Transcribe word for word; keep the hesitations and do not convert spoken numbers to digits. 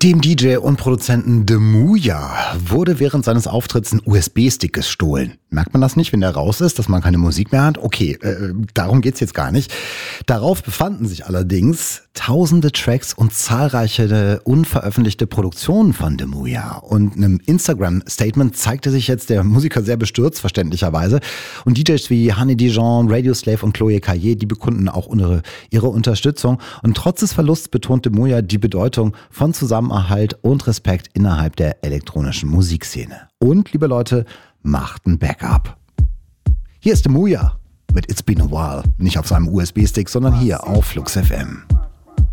Dem D J und Produzenten Demuya wurde während seines Auftritts ein U S B-Stick gestohlen. Merkt man das nicht, wenn der raus ist, dass man keine Musik mehr hat? Okay, äh, darum geht's jetzt gar nicht. Darauf befanden sich allerdings tausende Tracks und zahlreiche unveröffentlichte Produktionen von Demuya. Und in einem Instagram-Statement zeigte sich jetzt der Musiker sehr bestürzt, verständlicherweise. Und D Js wie Honey Dijon, Radio Slave und Chloe Caillé, die bekunden auch ihre, ihre Unterstützung. Und trotz des Verlusts betont Demuya die Bedeutung von Zusammenhalt und Respekt innerhalb der elektronischen Musikszene. Und, liebe Leute, macht ein Backup. Hier ist Demuya mit It's Been a While. Nicht auf seinem U S B-Stick, sondern hier auf Flux F M.